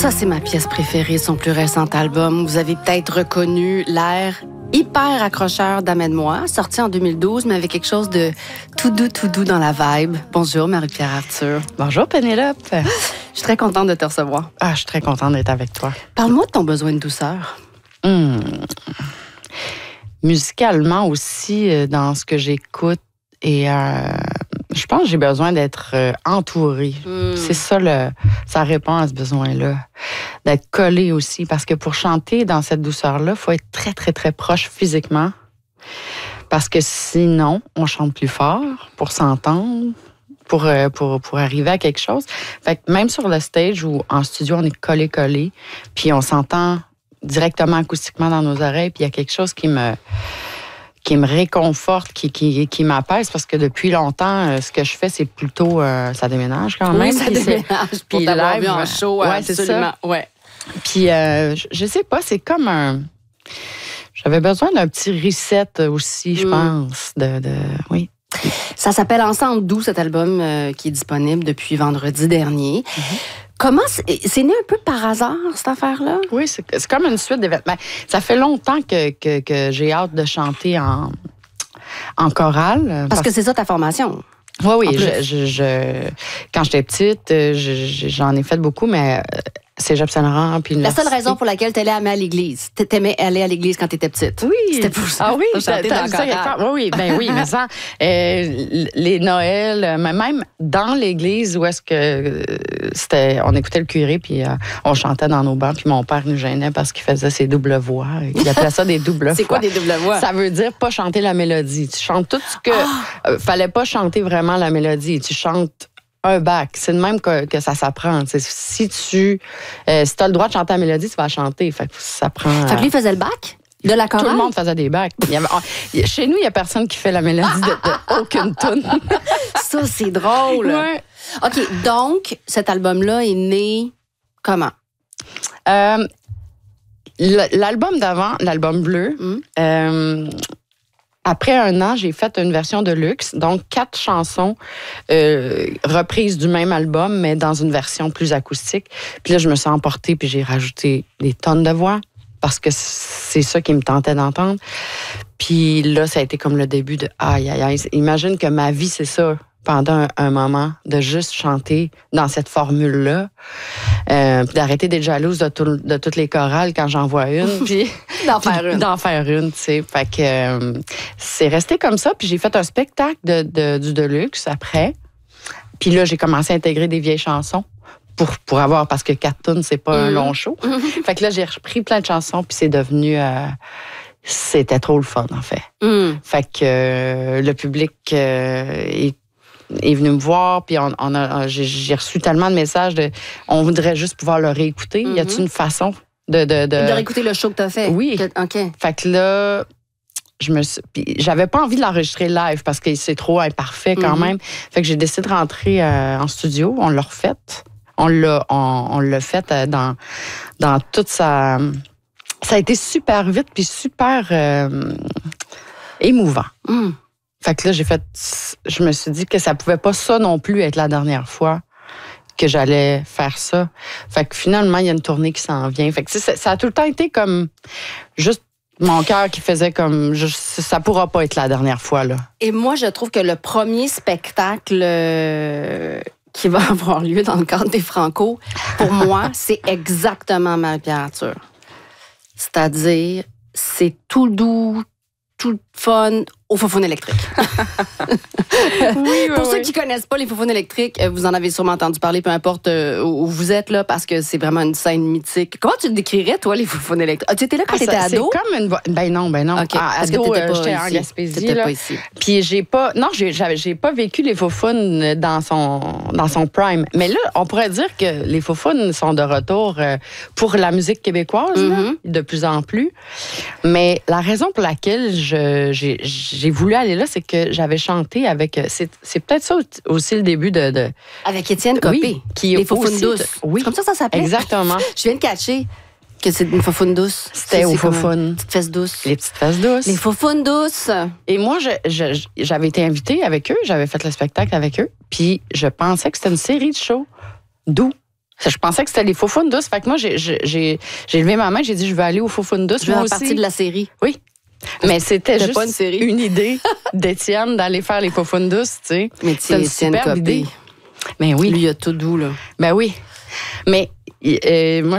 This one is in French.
Ça, c'est ma pièce préférée, son plus récent album. Vous avez peut-être reconnu l'air hyper accrocheur d'Amène-moi, sorti en 2012, mais avec quelque chose de tout doux dans la vibe. Bonjour, Marie-Pierre Arthur. Bonjour, Pénélope. Je suis très contente de te recevoir. Ah, je suis très contente d'être avec toi. Parle-moi de ton besoin de douceur. Musicalement aussi, dans ce que j'écoute, et je pense que j'ai besoin d'être entourée. C'est ça, ça répond à ce besoin-là. D'être collée aussi, parce que pour chanter dans cette douceur-là, il faut être très, très, très proche physiquement. Parce que sinon, on chante plus fort pour s'entendre, pour arriver à quelque chose. Fait que même sur le stage ou en studio, on est collé, puis on s'entend directement acoustiquement dans nos oreilles, puis il y a quelque chose qui me réconforte, qui m'apaise, parce que depuis longtemps, ce que je fais, c'est plutôt... ça déménage quand même. Oui, ça déménage. Pour t'avoir vu en show, ouais, absolument. C'est ça. Ouais. Puis, je sais pas, c'est comme un... J'avais besoin d'un petit reset aussi, je pense. Oui. Ça s'appelle Ensemble doux, cet album qui est disponible depuis vendredi dernier. Comment c'est né un peu par hasard, cette affaire-là? Oui, c'est comme une suite d'événements. Ça fait longtemps que j'ai hâte de chanter en chorale. Parce que c'est ça ta formation. Oui, quand j'étais petite, j'en ai fait beaucoup, mais Cégep Saint-Laurent, puis la seule raison pour laquelle tu allais à l'église, t'aimais aller à l'église quand tu étais petite. Oui. C'était pour ça. Ah oui, chanter dans le chorale. Oui, mais ça, les Noëls, même dans l'église où est-ce que on écoutait le curé, puis on chantait dans nos bancs, puis mon père nous gênait parce qu'il faisait ses doubles voix. Il appelait ça des doubles voix. C'est quoi des doubles voix? Ça veut dire pas chanter la mélodie. Tu chantes tout ce que... fallait pas chanter vraiment la mélodie. Tu chantes un bac. C'est de même que ça s'apprend. Si tu as le droit de chanter la mélodie, tu vas la chanter. Fait que ça prend... Fait que lui faisait le bac? De la chorale? Tout le monde faisait des bacs. Chez nous, il n'y a personne qui fait la mélodie de aucune toune. Ça, c'est drôle. Ouais. OK, donc, cet album-là est né comment? L'album d'avant, l'album bleu, après un an, j'ai fait une version de luxe, donc 4 chansons reprises du même album, mais dans une version plus acoustique. Puis là, je me suis emportée, puis j'ai rajouté des tonnes de voix, parce que c'est ça qui me tentait d'entendre. Puis là, ça a été comme le début de aïe. Imagine que ma vie, c'est ça, pendant un moment, de juste chanter dans cette formule-là, puis d'arrêter d'être jalouse de toutes les chorales quand j'en vois une, puis d'en faire une, tu sais. Fait que c'est resté comme ça, puis j'ai fait un spectacle du Deluxe après. Puis là, j'ai commencé à intégrer des vieilles chansons pour avoir, parce que 4 tunes, c'est pas un long show. Fait que là, j'ai repris plein de chansons, puis c'est devenu... c'était trop le fun, en fait. Fait que le public est venu me voir, puis j'ai reçu tellement de messages on voudrait juste pouvoir le réécouter. Y a-t-il une façon de réécouter le show que t'as fait? Oui. OK. Fait que là, j'avais pas envie de l'enregistrer live parce que c'est trop imparfait quand même. Fait que j'ai décidé de rentrer en studio. On l'a refait. On l'a fait dans toute sa... Ça a été super vite puis super émouvant. Fait que là, je me suis dit que ça pouvait pas ça non plus être la dernière fois que j'allais faire ça. Fait que finalement, il y a une tournée qui s'en vient. Fait que ça a tout le temps été comme juste mon cœur qui faisait comme ça pourra pas être la dernière fois, là. Et moi, je trouve que le premier spectacle qui va avoir lieu dans le cadre des Franco, pour moi, c'est exactement Marie-Pierre Arthur. C'est-à-dire, c'est tout doux, tout fun au Faux-Foune électrique. Pour ceux qui connaissent pas les Faux-Foune électriques, vous en avez sûrement entendu parler, peu importe où vous êtes, là, parce que c'est vraiment une scène mythique. Comment tu le décrirais, toi, les Faux-Foune électriques? Tu étais là quand t'étais ado? C'est comme une... Ben non. Okay. Ado, j'étais en Gaspésie. T'étais pas ici. Puis j'ai pas vécu les Faux-Foune dans son prime. Mais là, on pourrait dire que les Faux-Foune sont de retour pour la musique québécoise, là, de plus en plus. Mais la raison pour laquelle j'ai voulu aller là, c'est que j'avais chanté avec... C'est peut-être ça aussi le début de... Avec Étienne Copé, oui, qui les Faux-Foune douces. Oui. C'est comme ça s'appelle? Exactement. Je viens de catcher que c'est une Faux-Foune douce. C'était aux Faux-Foune. Petites fesses douces. Les petites fesses douces. Les Faux-Foune douces. Et moi, j'avais été invitée avec eux, j'avais fait le spectacle avec eux, puis je pensais que c'était une série de shows doux. Je pensais que c'était les Faufounes-Douces. Fait que moi, j'ai levé ma main, j'ai dit, je veux aller aux Faufounes-Douces. Je veux faire partie de la série. Oui. Mais c'était juste pas une série. une idée d'Étienne d'aller faire les Faufounes-Douces, tu sais. Mais c'est une Étienne superbe Copé. idée. Mais oui. Lui, il a tout doux, là. Ben oui. Mais moi,